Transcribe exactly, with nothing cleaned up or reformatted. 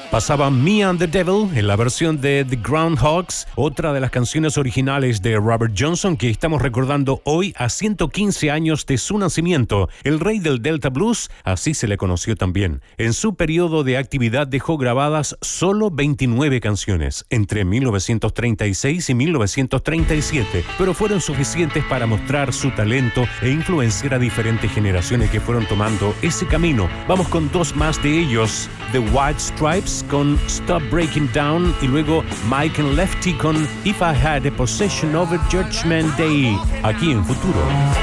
Pasaba Me and the Devil en la versión de The Groundhogs, otra de las canciones originales de Robert Johnson que estamos recordando hoy a ciento quince años de su nacimiento. El rey del Delta Blues, así se le conoció también. En su periodo de actividad dejó grabadas solo veintinueve canciones entre mil novecientos treinta y seis y mil novecientos treinta y siete, pero fueron suficientes para mostrar su talento e influenciar a diferentes generaciones que fueron tomando ese camino. Vamos con dos más de ellos: The White Stripes con Stop Breaking Down y luego Mike and Lefty con If I Had a Possession Over Judgment Day, aquí en Futuro.